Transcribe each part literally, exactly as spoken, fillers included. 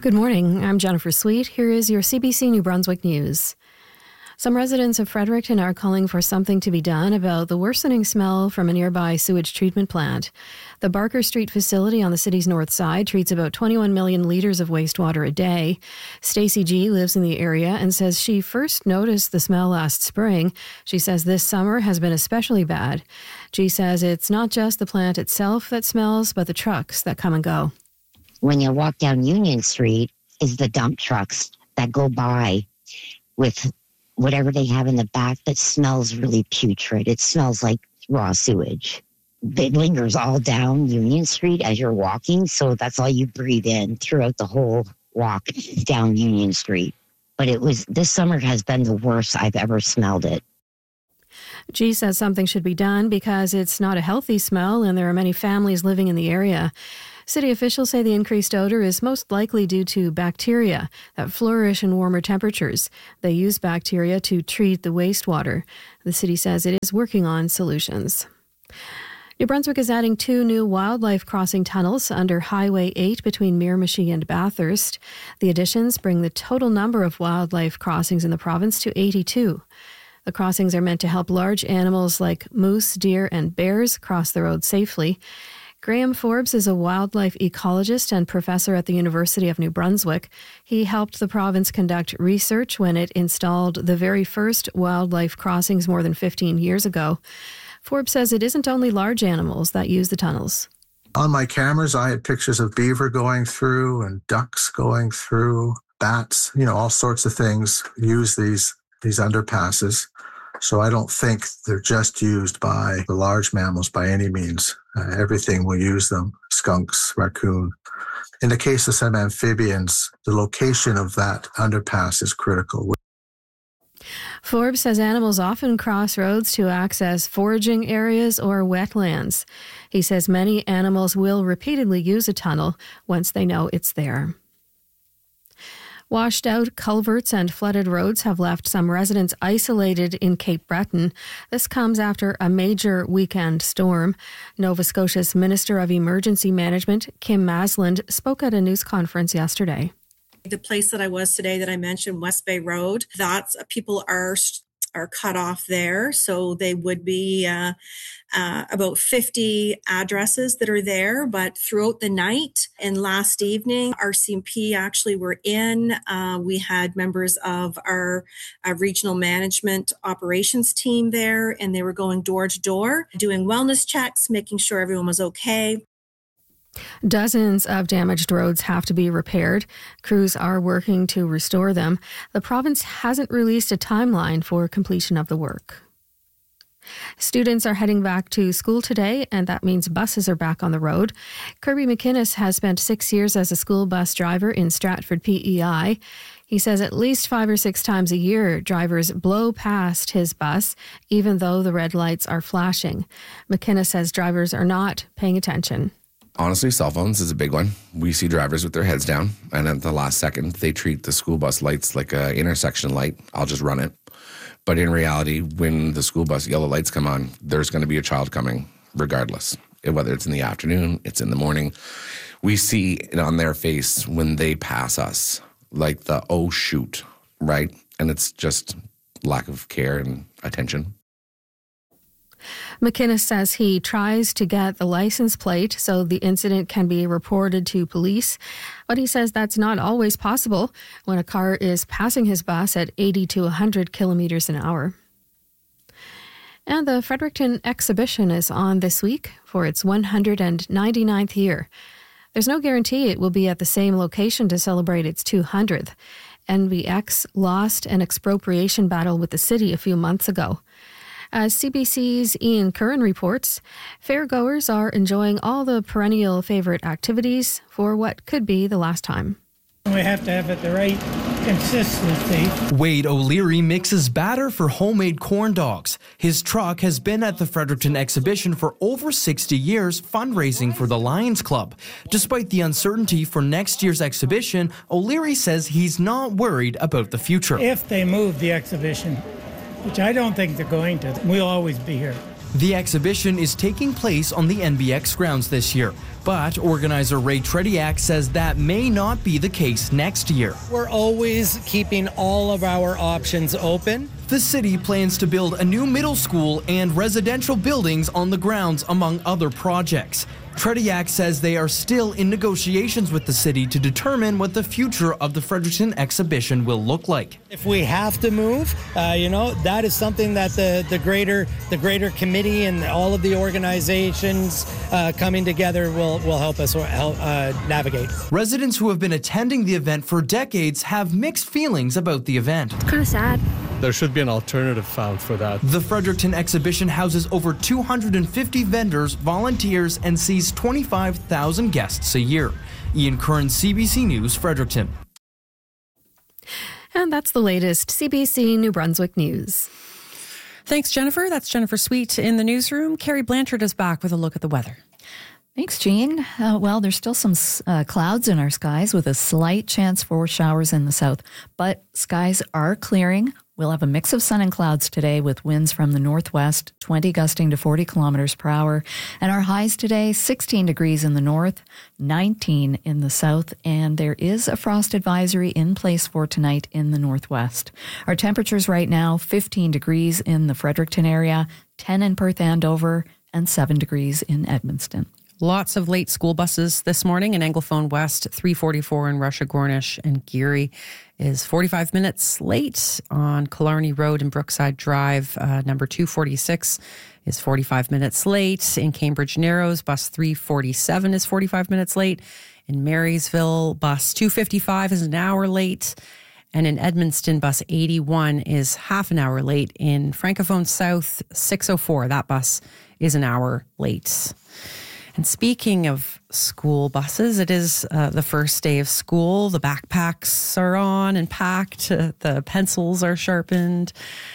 Good morning. I'm Jennifer Sweet. Here is your C B C New Brunswick news. Some residents of Fredericton are calling for something to be done about the worsening smell from a nearby sewage treatment plant. The Barker Street facility on the city's north side treats about twenty-one million litres of wastewater a day. Stacey G lives in the area and says she first noticed the smell last spring. She says this summer has been especially bad. G says it's not just the plant itself that smells, but the trucks that come and go. When you walk down Union Street is the dump trucks that go by with whatever they have in the back that smells really putrid. It smells like raw sewage. It lingers all down Union Street as you're walking, so that's all you breathe in throughout the whole walk down Union Street. But it was, this summer has been the worst I've ever smelled it. G says something should be done because it's not a healthy smell and there are many families living in the area. City officials say the increased odor is most likely due to bacteria that flourish in warmer temperatures. They use bacteria to treat the wastewater. The city says it is working on solutions. New Brunswick is adding two new wildlife crossing tunnels under Highway eight between Miramichi and Bathurst. The additions bring the total number of wildlife crossings in the province to eighty-two. The crossings are meant to help large animals like moose, deer, and bears cross the road safely. Graham Forbes is a wildlife ecologist and professor at the University of New Brunswick. He helped the province conduct research when it installed the very first wildlife crossings more than fifteen years ago. Forbes says it isn't only large animals that use the tunnels. On my cameras, I had pictures of beaver going through and ducks going through, bats, you know, all sorts of things use these, these underpasses. So I don't think they're just used by the large mammals by any means. Uh, everything will use them, skunks, raccoon. In the case of some amphibians, the location of that underpass is critical. Forbes says animals often cross roads to access foraging areas or wetlands. He says many animals will repeatedly use a tunnel once they know it's there. Washed out culverts and flooded roads have left some residents isolated in Cape Breton. This comes after a major weekend storm. Nova Scotia's Minister of Emergency Management, Kim Masland, spoke at a news conference yesterday. The place that I was today that I mentioned, West Bay Road, that's people are are cut off there. So they would be uh, uh, about fifty addresses that are there. But throughout the night and last evening, R C M P actually were in. Uh, we had members of our uh, regional management operations team there, and they were going door to door, doing wellness checks, making sure everyone was okay. Dozens of damaged roads have to be repaired. Crews are working to restore them. The province hasn't released a timeline for completion of the work. Students are heading back to school today, and that means buses are back on the road. Kirby McInnes has spent six years as a school bus driver in Stratford P E I. He says at least five or six times a year, drivers blow past his bus, even though the red lights are flashing. McInnes says drivers are not paying attention. Honestly, cell phones is a big one. We see drivers with their heads down, and at the last second, they treat the school bus lights like an intersection light. I'll just run it. But in reality, when the school bus yellow lights come on, there's going to be a child coming regardless. Whether it's in the afternoon, it's in the morning. We see it on their face when they pass us, like the, oh, shoot, right? And it's just lack of care and attention. McInnes says he tries to get the license plate so the incident can be reported to police, but he says that's not always possible when a car is passing his bus at eighty to one hundred kilometers an hour. And the Fredericton exhibition is on this week for its one hundred ninety-ninth year. There's no guarantee it will be at the same location to celebrate its two hundredth. N B X lost an expropriation battle with the city a few months ago. As C B C's Ian Curran reports, fairgoers are enjoying all the perennial favourite activities for what could be the last time. We have to have it the right consistency. Wade O'Leary mixes batter for homemade corn dogs. His truck has been at the Fredericton exhibition for over sixty years, fundraising for the Lions Club. Despite the uncertainty for next year's exhibition, O'Leary says he's not worried about the future. If they move the exhibition, which I don't think they're going to, we'll always be here. The exhibition is taking place on the N B X grounds this year, but organizer Ray Tretiak says that may not be the case next year. We're always keeping all of our options open. The city plans to build a new middle school and residential buildings on the grounds, among other projects. Tretiak says they are still in negotiations with the city to determine what the future of the Fredericton exhibition will look like. If we have to move, uh, you know, that is something that the, the greater the greater committee and all of the organizations uh, coming together will, will help us help, uh, navigate. Residents who have been attending the event for decades have mixed feelings about the event. It's kind of sad. There should be an alternative found for that. The Fredericton exhibition houses over two hundred fifty vendors, volunteers, and sees twenty-five thousand guests a year. Ian Curran, C B C News, Fredericton. And that's the latest C B C New Brunswick news. Thanks, Jennifer. That's Jennifer Sweet in the newsroom. Carrie Blanchard is back with a look at the weather. Thanks, Jean. Uh, well, there's still some uh, clouds in our skies with a slight chance for showers in the south, but skies are clearing. We'll have a mix of sun and clouds today with winds from the northwest, twenty gusting to forty kilometers per hour. And our highs today, sixteen degrees in the north, nineteen in the south, and there is a frost advisory in place for tonight in the northwest. Our temperatures right now, fifteen degrees in the Fredericton area, ten in Perth Andover, and seven degrees in Edmundston. Lots of late school buses this morning in Anglophone West, three forty-four in Russia Gornish, and Geary is forty-five minutes late on Killarney Road and Brookside Drive. Uh, number two forty-six is forty-five minutes late. In Cambridge Narrows, bus three forty-seven is forty-five minutes late. In Marysville, bus two fifty-five is an hour late. And in Edmundston, bus eighty-one is half an hour late. In Francophone South, six oh four, that bus is an hour late. And speaking of school buses, it is uh, the first day of school. The backpacks are on and packed. Uh, the pencils are sharpened.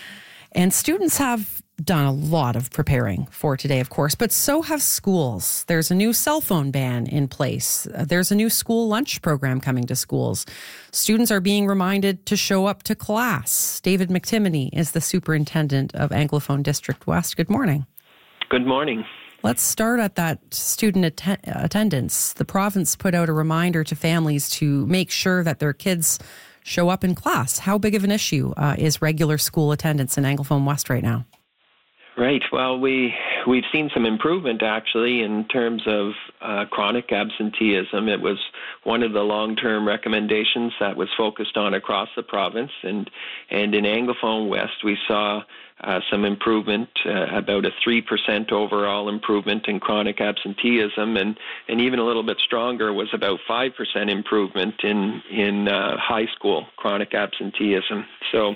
And students have done a lot of preparing for today, of course, but so have schools. There's a new cell phone ban in place. Uh, there's a new school lunch program coming to schools. Students are being reminded to show up to class. David McTimoney is the superintendent of Anglophone District West. Good morning. Good morning. Let's start at that student att- attendance. The province put out a reminder to families to make sure that their kids show up in class. How big of an issue uh, is regular school attendance in Anglophone West right now? Right. Well, we, we've seen some improvement, actually, in terms of uh, chronic absenteeism. It was one of the long-term recommendations that was focused on across the province. And, and in Anglophone West, we saw uh, some improvement, uh, about a three percent overall improvement in chronic absenteeism. And, and even a little bit stronger was about five percent improvement in, in uh, high school chronic absenteeism. So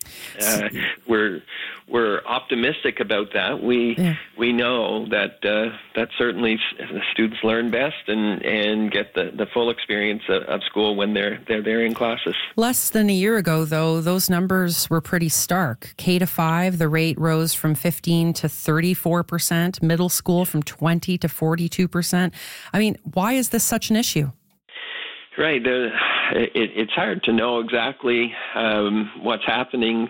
Uh, we're we're optimistic about that. We yeah. we know that uh, that certainly the students learn best and, and get the, the full experience of, of school when they're they're there in classes. Less than a year ago, though, those numbers were pretty stark. K to five, the rate rose from fifteen to thirty-four percent. Middle school from twenty to forty-two percent. I mean, why is this such an issue? Right. There, it, it's hard to know exactly um, what's happening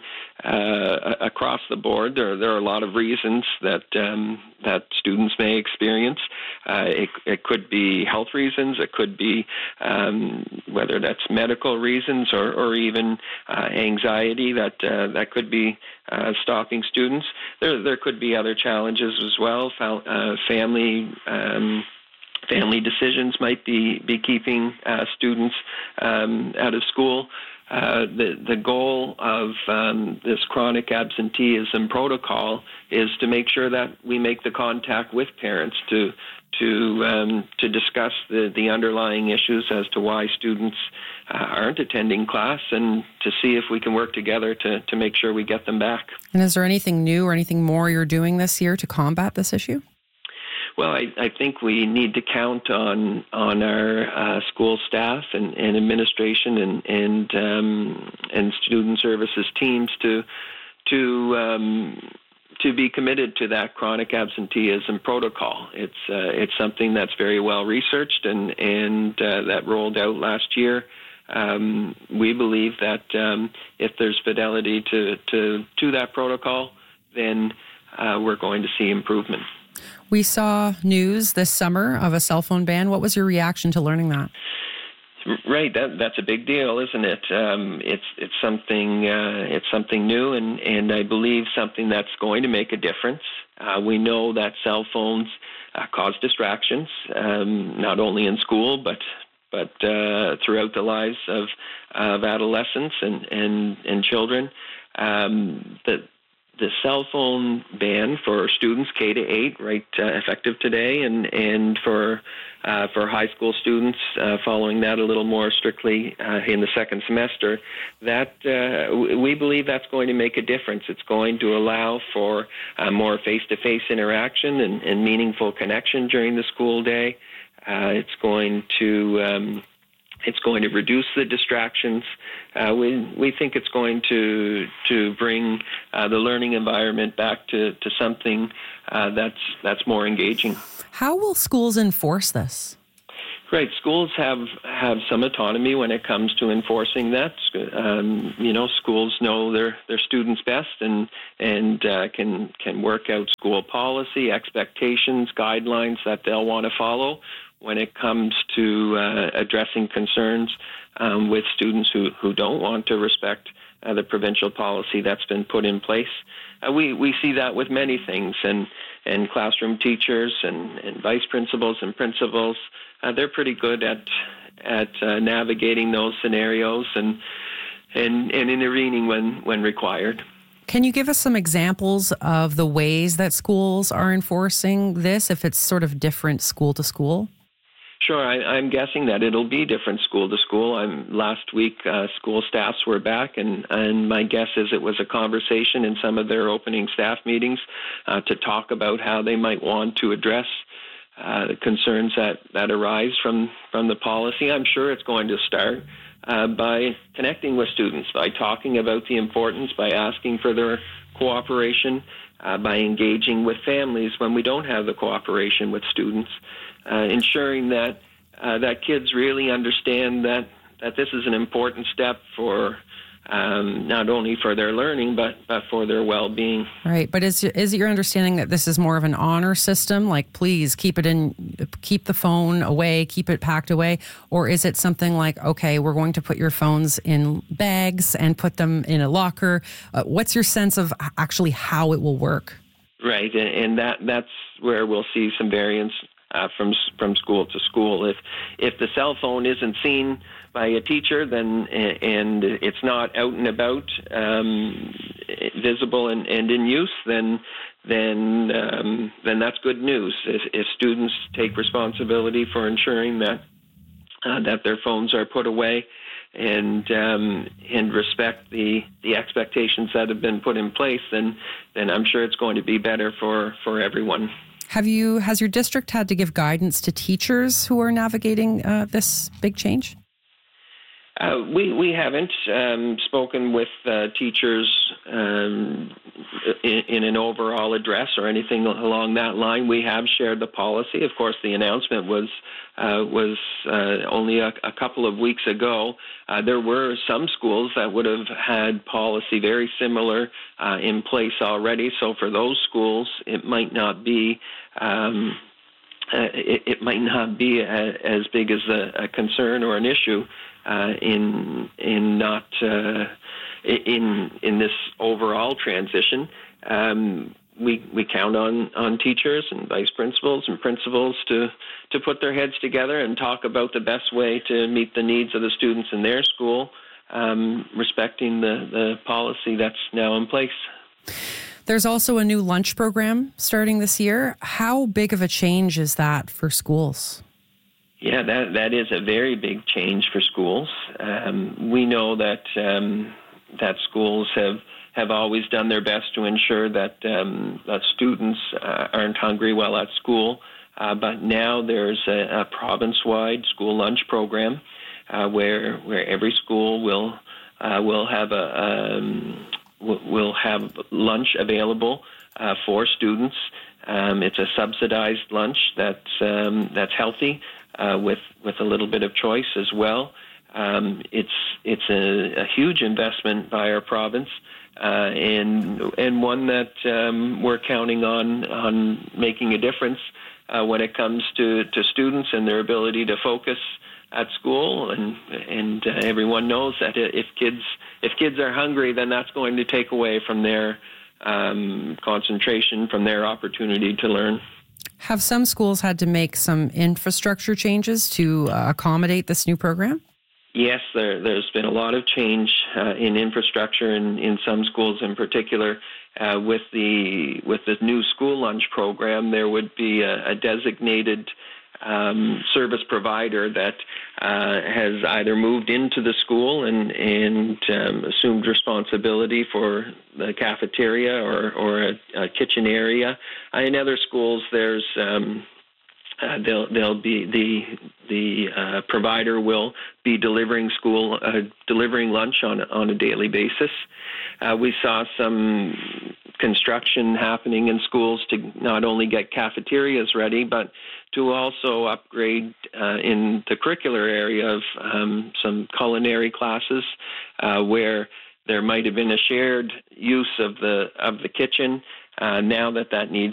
uh, across the board. There, there are a lot of reasons that um, that students may experience. Uh, it, it could be health reasons. It could be um, whether that's medical reasons or, or even uh, anxiety that uh, that could be uh, stopping students. There, there could be other challenges as well. Uh, family. Um, Family decisions might be, be keeping uh, students um, out of school. Uh, the, the goal of um, this chronic absenteeism protocol is to make sure that we make the contact with parents to to um, to discuss the, the underlying issues as to why students uh, aren't attending class and to see if we can work together to, to make sure we get them back. And is there anything new or anything more you're doing this year to combat this issue? Well, I, I think we need to count on on our uh, school staff and, and administration and and um, and student services teams to to um, to be committed to that chronic absenteeism protocol. It's uh, it's something that's very well researched and and uh, that rolled out last year. Um, we believe that um, if there's fidelity to, to to that protocol, then uh, we're going to see improvement. We saw news this summer of a cell phone ban. What was your reaction to learning that? Right, that that's a big deal, isn't it? Um, it's it's something uh, it's something new, and, and I believe something that's going to make a difference. Uh, we know that cell phones uh, cause distractions, um, not only in school but but uh, throughout the lives of of adolescents and and and children. Um, the the cell phone ban for students K to eight, right, uh, effective today, and and for uh, for high school students uh, following that a little more strictly uh, in the second semester. That uh, we believe that's going to make a difference. It's going to allow for uh, more face-to-face interaction and, and meaningful connection during the school day. Uh, it's going to um, It's going to reduce the distractions. Uh, we we think it's going to to bring uh, the learning environment back to to something uh, that's that's more engaging. How will schools enforce this? Right, schools have have some autonomy when it comes to enforcing that. Um, you know, schools know their their students best and and uh, can can work out school policy, expectations, guidelines that they'll want to follow when it comes to uh, addressing concerns um, with students who, who don't want to respect uh, the provincial policy that's been put in place. Uh, we, we see that with many things, and, and classroom teachers and, and vice principals and principals, uh, they're pretty good at at uh, navigating those scenarios and, and, and intervening when, when required. Can you give us some examples of the ways that schools are enforcing this, if it's sort of different school to school? Sure, I, I'm guessing that it'll be different school to school. I'm, last week, uh, school staffs were back, and, and my guess is it was a conversation in some of their opening staff meetings uh, to talk about how they might want to address uh, the concerns that, that arise from, from the policy. I'm sure it's going to start uh, by connecting with students, by talking about the importance, by asking for their cooperation, uh, by engaging with families when we don't have the cooperation with students. Uh, ensuring that uh, that kids really understand that, that this is an important step for um, not only for their learning but, but for their well-being. Right, but is is it your understanding that this is more of an honor system? Like, please keep it in, keep the phone away, keep it packed away, or is it something like, okay, we're going to put your phones in bags and put them in a locker? Uh, what's your sense of actually how it will work? Right, and, and that that's where we'll see some variance. Uh, from from school to school. If if the cell phone isn't seen by a teacher, then and it's not out and about, um, visible and, and in use, then then um, then that's good news. If, if students take responsibility for ensuring that uh, that their phones are put away and um, and respect the, the expectations that have been put in place, then then I'm sure it's going to be better for, for everyone. Have you, has your district had to give guidance to teachers who are navigating uh, this big change? Uh, we we haven't um, spoken with uh, teachers um, in, in an overall address or anything along that line. We have shared the policy. Of course, the announcement was uh, was uh, only a, a couple of weeks ago. Uh, there were some schools that would have had policy very similar uh, in place already. So for those schools, it might not be. Um, uh, it, it might not be a, as big as a, a concern or an issue. Uh, in in not uh, in in this overall transition, um, we we count on, on teachers and vice principals and principals to to put their heads together and talk about the best way to meet the needs of the students in their school, um, respecting the, the policy that's now in place. There's also a new lunch program starting this year. How big of a change is that for schools? Yeah, that that is a very big change for schools. Um, we know that um, that schools have, have always done their best to ensure that, um, that students uh, aren't hungry while at school. Uh, but now there's a, a province-wide school lunch program uh, where where every school will uh, will have a um, will have lunch available uh, for students. Um, it's a subsidized lunch that's um, that's healthy. Uh, with with a little bit of choice as well. Um, it's it's a, a huge investment by our province, uh, and and one that um, we're counting on on making a difference uh, when it comes to, to students and their ability to focus at school. And and uh, everyone knows that if kids if kids are hungry, then that's going to take away from their um, concentration, from their opportunity to learn. Have some schools had to make some infrastructure changes to uh, accommodate this new program? Yes, there, there's been a lot of change uh, in infrastructure in, in some schools in particular. Uh, with the with the new school lunch program, there would be a, a designated um, service provider that uh, has either moved into the school and, and um, assumed responsibility for the cafeteria or, or a, a kitchen area. Uh, in other schools, there's um, Uh, they'll they'll be the the uh, provider will be delivering school uh, delivering lunch on on a daily basis. Uh, we saw some construction happening in schools to not only get cafeterias ready, but to also upgrade uh, in the curricular area of um, some culinary classes uh, where there might have been a shared use of the of the kitchen. Uh, now that that needs